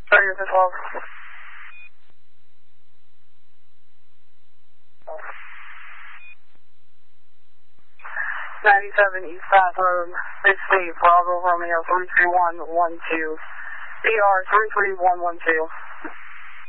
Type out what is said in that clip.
Sorry, this is Love. 97 East Bath Road, State, Bravo Romeo 33112, PR 33112.